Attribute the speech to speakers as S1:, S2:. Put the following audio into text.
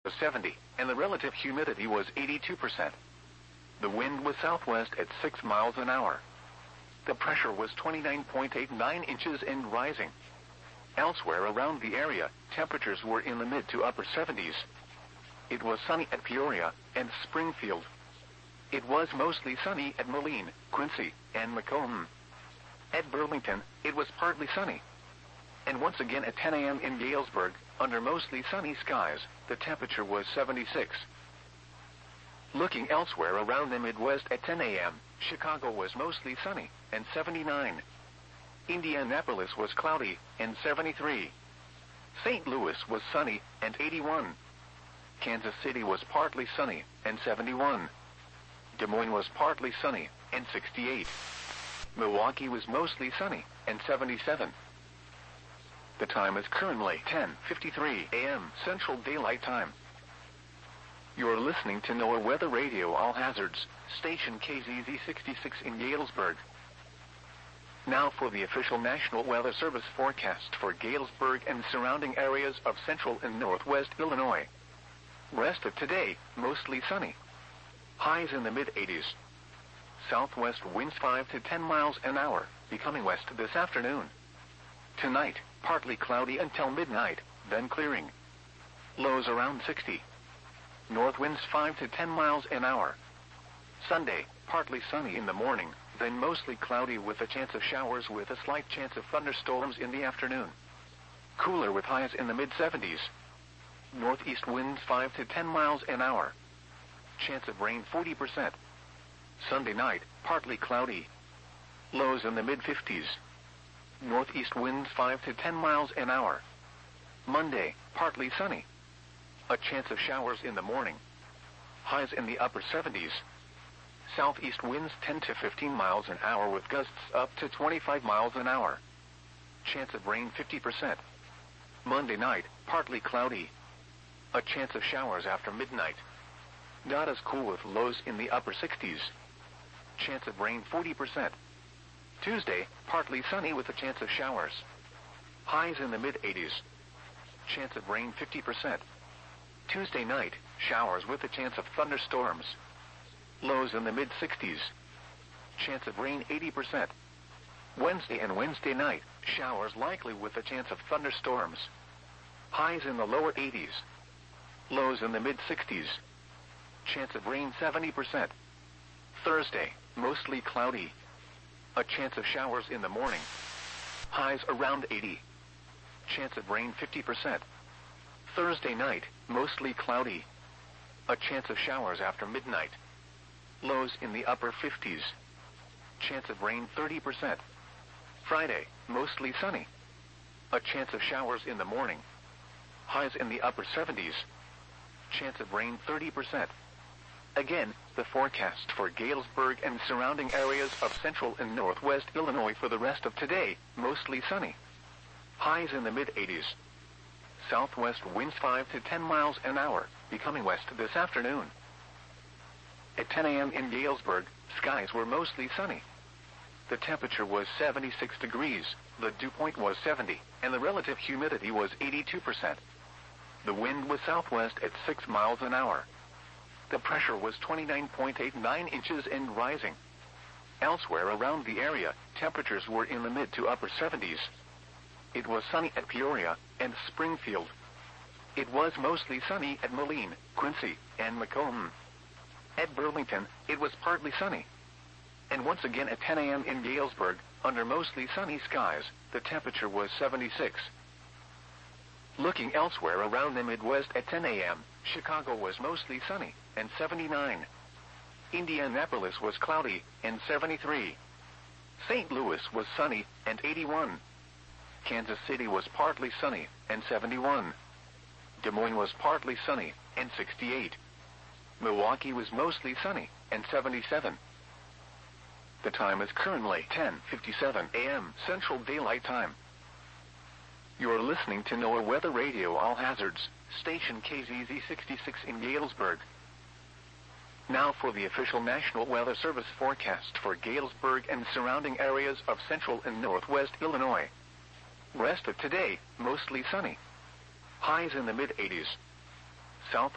S1: was 70, and the relative humidity was 82%. The wind was southwest at 6 miles an hour. The pressure was 29.89 inches and rising. Elsewhere around the area, temperatures were in the mid to upper 70s. It was sunny at Peoria and Springfield. It was mostly sunny at Moline, Quincy, and Macomb. At Burlington, it was partly sunny. And once again at 10 a.m. in Galesburg, under mostly sunny skies, the temperature was 76. Looking elsewhere around the Midwest at 10 a.m., Chicago was mostly sunny and 79. Indianapolis was cloudy and 73. St. Louis was sunny and 81. Kansas City was partly sunny and 71. Des Moines was partly sunny and 68. Milwaukee was mostly sunny and 77. The time is currently 10:53 a.m. Central Daylight Time. You're listening to NOAA Weather Radio All Hazards, station KZZ 66 in Galesburg. Now for the official National Weather Service forecast for Galesburg and surrounding areas of central and northwest Illinois. Rest of today, mostly sunny. Highs in the mid-80s. Southwest winds 5 to 10 miles an hour, becoming west this afternoon. Tonight, partly cloudy until midnight, then clearing. Lows around 60. North winds 5 to 10 miles an hour. Sunday, partly sunny in the morning, then mostly cloudy with a chance of showers with a slight chance of thunderstorms in the afternoon. Cooler with highs in the mid-70s. Northeast winds 5 to 10 miles an hour. Chance of rain 40%. Sunday night, partly cloudy. Lows in the mid-50s. Northeast winds 5 to 10 miles an hour. Monday, partly sunny. A chance of showers in the morning. Highs in the upper 70s. Southeast winds 10 to 15 miles an hour with gusts up to 25 miles an hour. Chance of rain 50%. Monday night, partly cloudy. A chance of showers after midnight. Not as cool with lows in the upper 60s. Chance of rain 40%. Tuesday, partly sunny with a chance of showers. Highs in the mid-80s. Chance of rain 50%. Tuesday night, showers with a chance of thunderstorms. Lows in the mid-60s. Chance of rain 80%. Wednesday and Wednesday night, showers likely with a chance of thunderstorms. Highs in the lower 80s. Lows in the mid-60s. Chance of rain 70%. Thursday, mostly cloudy. A chance of showers in the morning. Highs around 80. Chance of rain 50%. Thursday night, mostly cloudy. A chance of showers after midnight. Lows in the upper 50s. Chance of rain 30%. Friday, mostly sunny. A chance of showers in the morning. Highs in the upper 70s. Chance of rain 30%. Again, the forecast for Galesburg and surrounding areas of central and northwest Illinois for the rest of today, mostly sunny. Highs in the mid-80s. Southwest winds 5 to 10 miles an hour, becoming west this afternoon. At 10 a.m. in Galesburg, skies were mostly sunny. The temperature was 76 degrees, the dew point was 70, and the relative humidity was 82%. The wind was southwest at 6 miles an hour. The pressure was 29.89 inches and rising. Elsewhere around the area, temperatures were in the mid to upper 70s. It was sunny at Peoria and Springfield. It was mostly sunny at Moline, Quincy, and Macomb. At Burlington, it was partly sunny. And once again at 10 a.m. in Galesburg, under mostly sunny skies, the temperature was 76. Looking elsewhere around the Midwest at 10 a.m., Chicago was mostly sunny and 79. Indianapolis was cloudy and 73. St. Louis was sunny and 81. Kansas City was partly sunny and 71. Des Moines was partly sunny and 68. Milwaukee was mostly sunny and 77. The time is currently 10:57 a.m. Central Daylight Time. You're listening to NOAA Weather Radio All Hazards, station KZZ 66 in Galesburg. Now for the official National Weather Service forecast for Galesburg and surrounding areas of central and northwest Illinois. Rest of today, mostly sunny. Highs in the mid-80s. South